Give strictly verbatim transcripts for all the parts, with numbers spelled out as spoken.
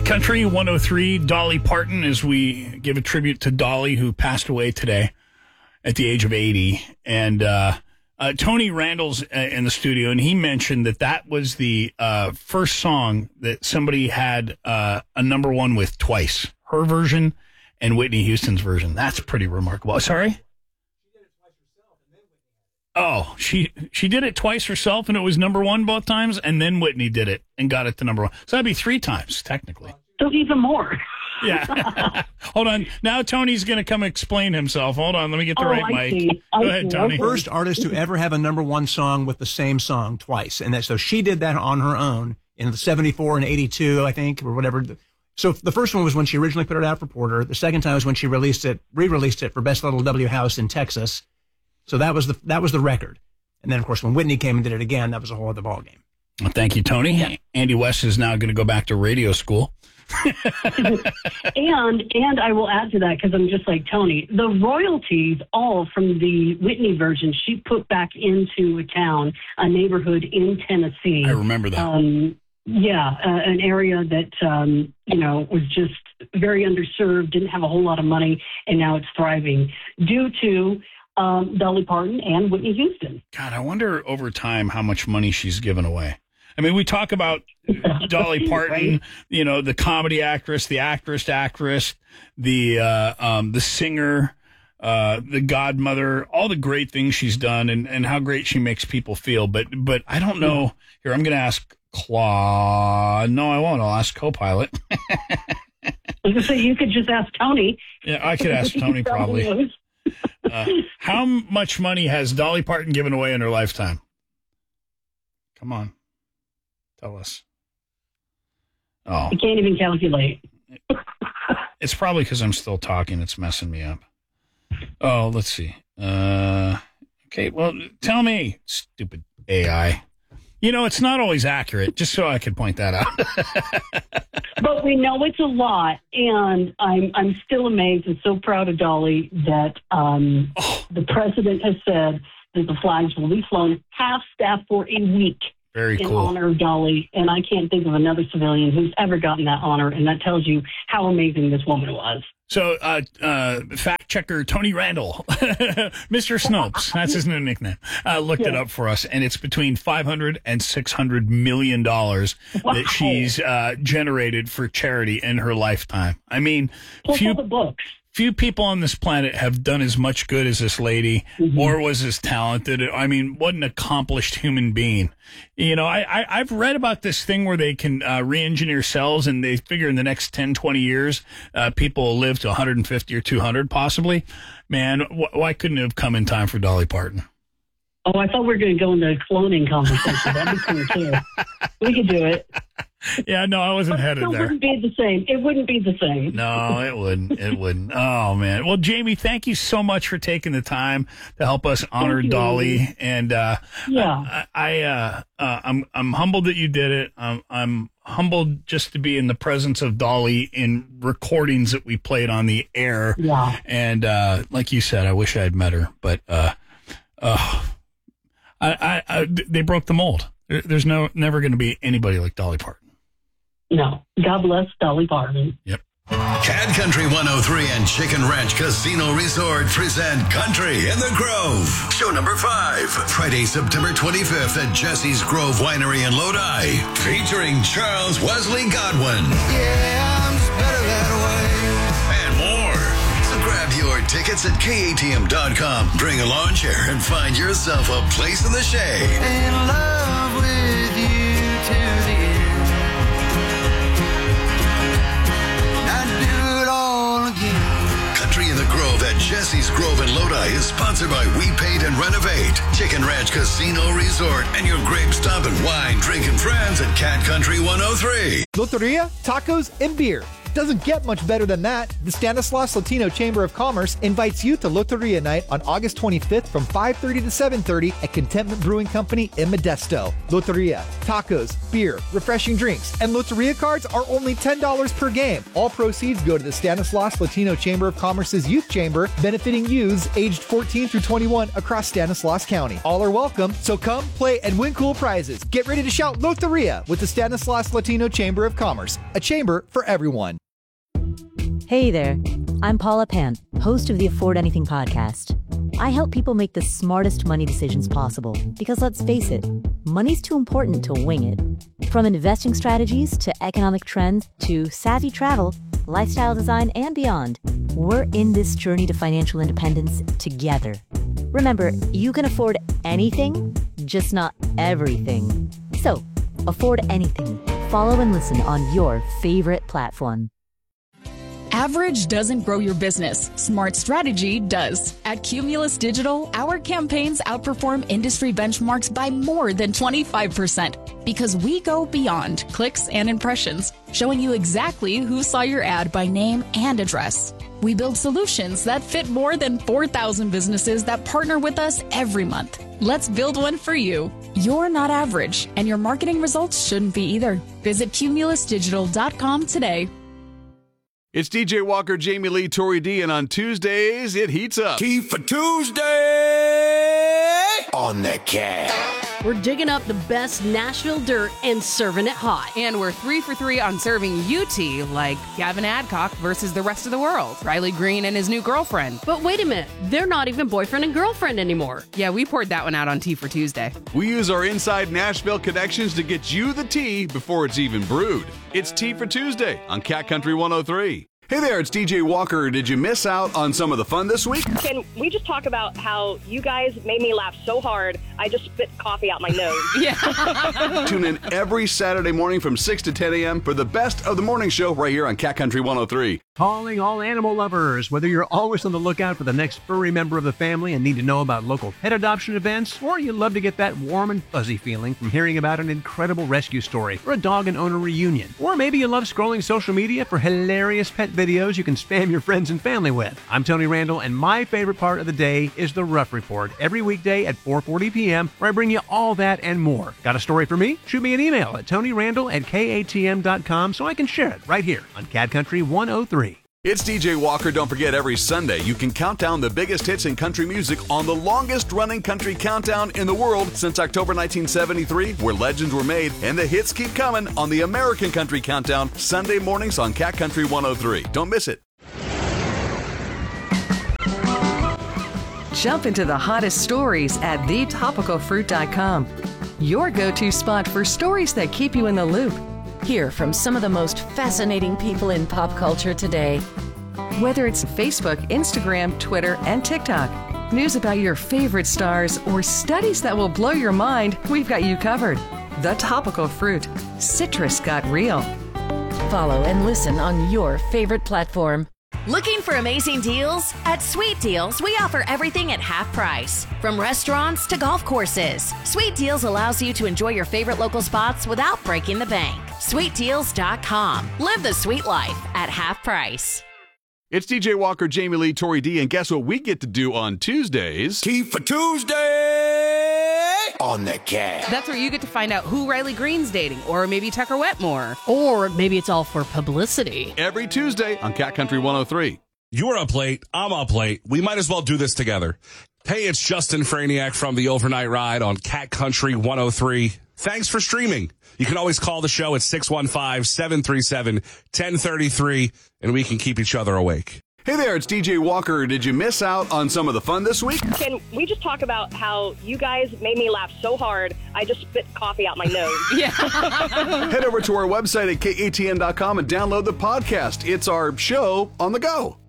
Country one oh three, Dolly Parton, as we give a tribute to Dolly, who passed away today at the age of eighty. And uh, uh, Tony Randall's in the studio, and he mentioned that that was the uh, first song that somebody had uh, a number one with twice. Her version and Whitney Houston's version. That's pretty remarkable. Sorry? Oh, she she did it twice herself, and it was number one both times, and then Whitney did it and got it to number one. So that'd be three times, technically. So even more. Yeah. Hold on. Now Tony's going to come explain himself. Hold on. Let me get the oh, right I mic. See. Go I ahead, see. Tony. Okay. First artist to ever have a number one song with the same song twice. And that, so she did that on her own in the seventy-four and eighty-two, I think, or whatever. So the first one was when she originally put it out for Porter. The second time was when she released it, re-released it for Best Little W House in Texas. So that was the that was the record. And then, of course, when Whitney came and did it again, that was a whole other ballgame. Well, thank you, Tony. Yeah. Andy West is now going to go back to radio school. and and I will add to that, because I'm just like Tony, the royalties all from the Whitney version she put back into a town, a neighborhood in Tennessee. I remember that. Um, yeah, uh, an area that, um, you know, was just very underserved, didn't have a whole lot of money, and now it's thriving due to um, Dolly Parton and Whitney Houston. God, I wonder over time how much money she's given away. I mean, we talk about Dolly Parton, right? You know, the comedy actress, the actress, actress, the uh, um, the singer, uh, the godmother, all the great things she's done, and, and how great she makes people feel. But but I don't know. Here, I'm going to ask Claude. No, I won't. I'll ask Copilot. I was going to say, you could just ask Tony. Yeah, I could ask Tony probably. Uh, how much money has Dolly Parton given away in her lifetime? Come on. Tell us. Oh. I can't even calculate. It's probably because I'm still talking. It's messing me up. Oh, let's see. Uh, okay, well, tell me, stupid A I. You know, it's not always accurate, just so I could point that out. But we know it's a lot, and I'm I'm still amazed and so proud of Dolly that um, oh. the president has said that the flags will be flown half-staff for a week. Very in cool. honor of Dolly, and I can't think of another civilian who's ever gotten that honor, and that tells you how amazing this woman was. So, uh, uh, fact checker Tony Randall, Mister Snopes, that's his new nickname, uh, looked yeah. it up for us, and it's between five hundred and six hundred million dollars wow. that she's uh, generated for charity in her lifetime. I mean, Plus few all the books. Few people on this planet have done as much good as this lady, mm-hmm. or was as talented. I mean, what an accomplished human being. You know, I, I, I've read about this thing where they can uh, re-engineer cells, and they figure in the next ten, twenty years, uh, people will live to one hundred fifty or two hundred possibly. Man, wh- why couldn't it have come in time for Dolly Parton? Oh, I thought we were going to go into a cloning conversation. That'd be cool, too. We could do it. Yeah, no, I wasn't but headed it there. It wouldn't be the same. It wouldn't be the same. No, it wouldn't. It wouldn't. Oh, man. Well, Jamie, thank you so much for taking the time to help us honor Dolly. And uh, yeah, I, I uh, uh, I'm I'm humbled that you did it. I'm I'm humbled just to be in the presence of Dolly in recordings that we played on the air. Yeah. And uh, like you said, I wish I had met her, but uh, uh, I, I, I they broke the mold. There's no never going to be anybody like Dolly Parton. No. God bless Dolly Parton. Yep. Cat Country one oh three and Chicken Ranch Casino Resort present Country in the Grove. Show number five. Friday, September twenty-fifth at Jesse's Grove Winery in Lodi. Featuring Charles Wesley Godwin. Yeah, I'm just better that way. And more. So grab your tickets at K A T M dot com. Bring a lawn chair and find yourself a place in the shade. In love with you to the end. Country in the Grove at Jesse's Grove in Lodi is sponsored by We Paint and Renovate, Chicken Ranch Casino Resort, and your grape stomping wine drinking friends at Cat Country one oh three. Loteria, tacos, and beer. doesn't get much better than that. The Stanislaus Latino Chamber of Commerce invites you to Loteria Night on August twenty-fifth from five thirty to seven thirty at Contentment Brewing Company in Modesto. Loteria, tacos, beer, refreshing drinks, and Loteria cards are only ten dollars per game. All proceeds go to the Stanislaus Latino Chamber of Commerce's Youth Chamber, benefiting youths aged fourteen through twenty-one across Stanislaus County. All are welcome, so come, play, and win cool prizes. Get ready to shout Loteria with the Stanislaus Latino Chamber of Commerce, a chamber for everyone. Hey there, I'm Paula Pant, host of the Afford Anything podcast. I help people make the smartest money decisions possible because, let's face it, money's too important to wing it. From investing strategies to economic trends to savvy travel, lifestyle design, and beyond, we're in this journey to financial independence together. Remember, you can afford anything, just not everything. So, afford anything. Follow and listen on your favorite platform. Average doesn't grow your business. Smart strategy does. At Cumulus Digital, our campaigns outperform industry benchmarks by more than twenty-five percent because we go beyond clicks and impressions, showing you exactly who saw your ad by name and address. We build solutions that fit more than four thousand businesses that partner with us every month. Let's build one for you. You're not average, and your marketing results shouldn't be either. Visit cumulus digital dot com today. It's D J Walker, Jamie Lee, Tori D, and on Tuesdays, it heats up. Key for Tuesday on the Cat. We're digging up the best Nashville dirt and serving it hot. And we're three for three on serving U T, like Gavin Adcock versus the rest of the world. Riley Green and his new girlfriend. But wait a minute, they're not even boyfriend and girlfriend anymore. Yeah, we poured that one out on Tea for Tuesday. We use our inside Nashville connections to get you the tea before it's even brewed. It's Tea for Tuesday on Cat Country one oh three. Hey there, it's D J Walker. Did you miss out on some of the fun this week? Can we just talk about how you guys made me laugh so hard, I just spit coffee out my nose? Yeah. Tune in every Saturday morning from six to ten a.m. for the best of the morning show right here on Cat Country one oh three. Calling all animal lovers. Whether you're always on the lookout for the next furry member of the family and need to know about local pet adoption events, or you love to get that warm and fuzzy feeling from hearing about an incredible rescue story or a dog and owner reunion, or maybe you love scrolling social media for hilarious pet videos you can spam your friends and family with. I'm Tony Randall, and my favorite part of the day is the Rough Report every weekday at four forty p.m. where I bring you all that and more. Got a story for me? Shoot me an email at tonyrandall at k a t m dot com so I can share it right here on Cat Country one oh three. It's D J Walker. Don't forget, every Sunday you can count down the biggest hits in country music on the longest running country countdown in the world since October nineteen seventy-three, where legends were made, and the hits keep coming on the American Country Countdown, Sunday mornings on Cat Country one oh three. Don't miss it. Jump into the hottest stories at the topical fruit dot com, your go-to spot for stories that keep you in the loop. Hear from some of the most fascinating people in pop culture today. Whether it's Facebook, Instagram, Twitter, and TikTok, news about your favorite stars, or studies that will blow your mind, we've got you covered. The Topical Fruit. Citrus got real. Follow and listen on your favorite platform. Looking for amazing deals? At Sweet Deals, we offer everything at half price. From restaurants to golf courses, Sweet Deals allows you to enjoy your favorite local spots without breaking the bank. sweet deals dot com. Live the sweet life at half price. It's D J Walker, Jamie Lee, Tori D, and guess what we get to do on Tuesdays? Key for Tuesday on the Cat. That's where you get to find out who Riley Green's dating, or maybe Tucker Wetmore. Or maybe it's all for publicity. Every Tuesday on Cat Country one oh three. You're up late. I'm up late. We might as well do this together. Hey, it's Justin Franiak from the Overnight Ride on Cat Country one oh three. Thanks for streaming. You can always call the show at six one five, seven three seven, one zero three three, and we can keep each other awake. Hey there, it's D J Walker. Did you miss out on some of the fun this week? Can we just talk about how you guys made me laugh so hard, I just spit coffee out my nose? Yeah. Head over to our website at K A T N dot com and download the podcast. It's our show on the go.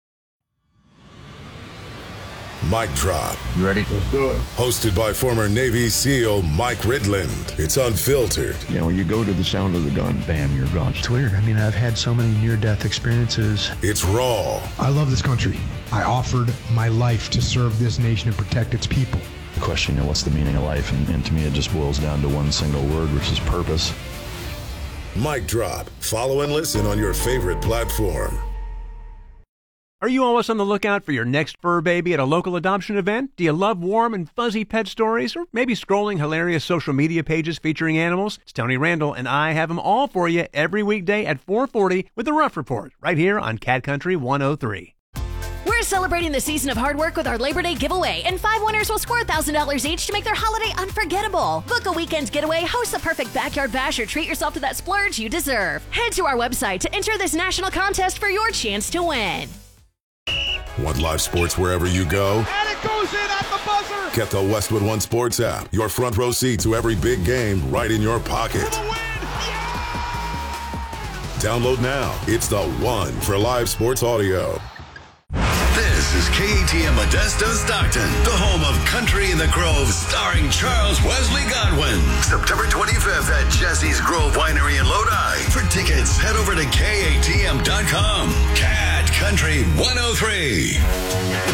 Mic Drop. You ready? Let's do it. Hosted by former Navy SEAL Mike Ridland. It's unfiltered. You know, when you go to the sound of the gun, bam, you're gone. It's weird. I mean, I've had so many near-death experiences. It's raw. I love this country. I offered my life to serve this nation and protect its people. The question, you know, what's the meaning of life? And, and to me, it just boils down to one single word, which is purpose. Mic drop. Follow and listen on your favorite platform. Are you always on the lookout for your next fur baby at a local adoption event? Do you love warm and fuzzy pet stories? Or maybe scrolling hilarious social media pages featuring animals? It's Tony Randall, and I have them all for you every weekday at four forty with the Rough Report, right here on Cat Country one oh three. We're celebrating the season of hard work with our Labor Day giveaway, and five winners will score one thousand dollars each to make their holiday unforgettable. Book a weekend getaway, host the perfect backyard bash, or treat yourself to that splurge you deserve. Head to our website to enter this national contest for your chance to win. Want live sports wherever you go? And it goes in at the buzzer. Get the Westwood One Sports app. Your front row seat to every big game right in your pocket. Download now. It's the one for live sports audio. This is K A T M Modesto Stockton, the home of Country in the Grove, starring Charles Wesley Godwin. September twenty-fifth at Jesse's Grove Winery in Lodi. For tickets, head over to K A T M dot com. Cat Country one oh three.